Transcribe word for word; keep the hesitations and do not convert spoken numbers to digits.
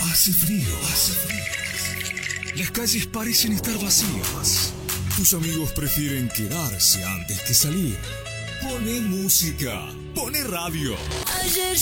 Hace frío, hace frío. Las calles parecen estar vacías. Tus amigos prefieren quedarse antes que salir. Pone música, pone radio. Ayer